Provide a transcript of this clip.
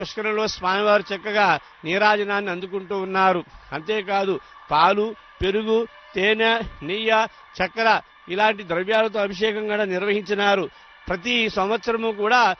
పుష్కరంలో స్వామివారు చక్కగా నీరాజనాన్ని అందుకుంటూ ఉన్నారు. అంతేకాదు పాలు, పెరుగు, తేనె, నెయ్యి, చక్కెర ఇలాంటి ద్రవ్యాలతో అభిషేకం కూడా నిర్వహించినారు. ప్రతి సంవత్సరము కూడా